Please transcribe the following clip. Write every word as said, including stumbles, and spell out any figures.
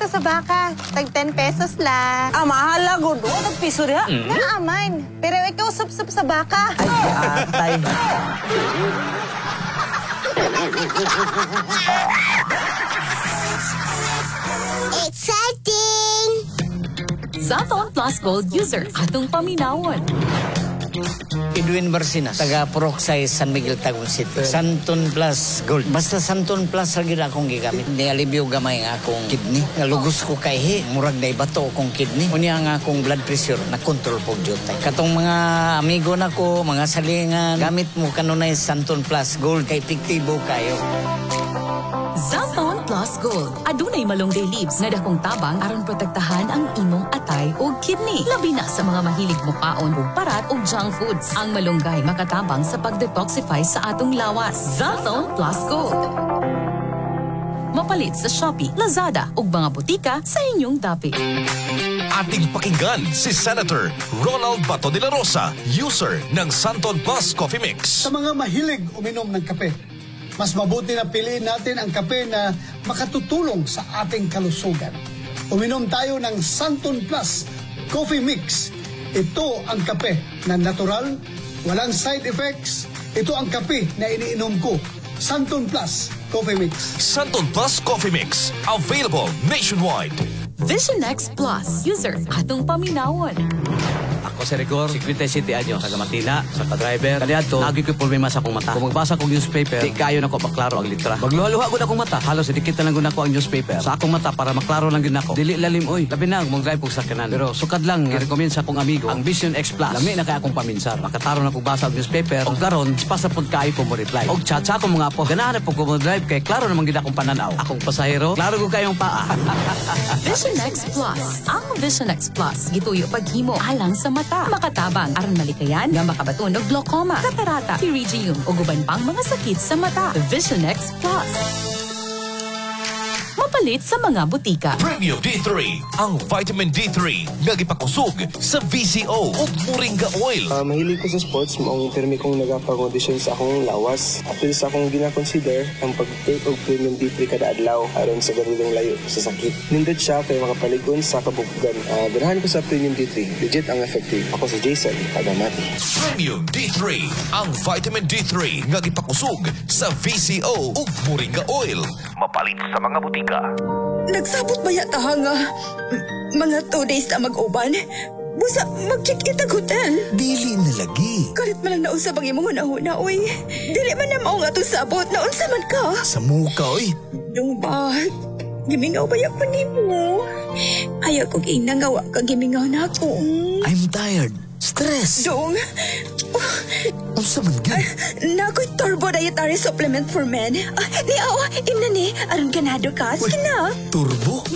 ko sa baka. Tag ten pesos lang. Ah, mahal lang, good. O, nagpiso niya. Mm. Naaman. Pero ikaw sup-sup sa baka. Ay, atay. Exciting! Zaton Plus Gold user atong paminawon. Edwin Barcinas, taga Poroxay, San Miguel, Tagum City. Santon Plus Gold. Basta Santon Plus lagi na akong gigamit. Nialibyo gamay ang akong kidney. Nalugos ko kay he. Murag na ibato akong kidney. Unya ang akong blood pressure na control po jotay. Katong mga amigo na ko, mga salingan, gamit mo kanunay Santon Plus Gold kay epektibo kayo. Zaton Plus Gold. Adunay malunggay leaves nga dakong tabang aron protektahan ang imong atay o kidney. Labi na sa mga mahilig mukaon og parat o junk foods. Ang malunggay makatabang sa pag-detoxify sa atong lawas. Zaton Plus Gold. Mapalit sa Shopee, Lazada ug mga butika sa inyong dapit. Ating pakinggan si Senator Ronald Bato de la Rosa, user ng Santon Plus Coffee Mix. Sa mga mahilig uminom ng kape, mas mabuti na piliin natin ang kape na makatutulong sa ating kalusugan. Uminom tayo ng Santon Plus Coffee Mix. Ito ang kape na natural, walang side effects. Ito ang kape na iniinom ko. Santon Plus Coffee Mix. Santon Plus Coffee Mix. Available nationwide. Vision X Plus user atong paminawon. Ako si Rigor, fifty-sete anyos, taga Matina, sa ka-driver. Kaliadto, lagi ko problema sa akong mata. Kung magbasa kong newspaper, di kayo na ko maklaro ang litra. Magluha-luha ko na akong mata. Halos idikit na lang ko ang newspaper. Sa akong mata para maklaro lang gid nako. Dili lalim oy. Labi na mong drive kong sakyanan. Pero sukad lang i-recommend sa akong amigo ang Vision X Plus. Lami na kay akong paminsar. Makataro na kong basa ang newspaper. Og karon, pasa pud kay ko mo reply. Og chat sa akong mga apo. Ganahan po ko mo drive kay klaro namang gid akong pananaw. Akong pasahero, klaro ko kayong paa. Vision X Plus. Ang Vision X Plus gituyo paghimo alang sa mata. Makatabang aron malikayan nga makabaton og glaucoma, catarata, pterygium ug uban pang mga sakit sa mata. Vision X Plus. Mapalit sa mga butika. Premium D three, ang vitamin D three nga gipakusog sa V C O ug Moringa Oil. Uh, mahilig ko sa sports, maong permi kong nagapang-audition sa akong lawas. Apil sa akong gina-consider ang pag-take og Premium D three kada adlaw aron sa ganitong layo sa sakit. Nindot siya kay makapaligon sa kabukugan. Uh, ganahan ko sa Premium D three. Legit ang effective. Ako si Jason, taga Mati. Premium D three, ang vitamin D three nga gipakusog sa V C O ug Moringa Oil. Mapalit sa mga butika. Nagsabot ba yata nga mga two days na mag-uban? Busa, mag-check in ang hotel. Dili na lagi. Kalit man lang nausap ang imong hunahuna, oy. Dili man na mao nga itong sabot. Naunsa man ka? Sa muka, oy. Yung ba? Gimingaw ba yan pa ni mo? Ayaw kong inangawa ka gimingaw na ako. I'm tired. Stress. Dong. Unsa man gyud? Nakoy turbo dietary supplement for men. Ah, ni awa, imna ni. Aron ganado ka. Sige na. Turbo?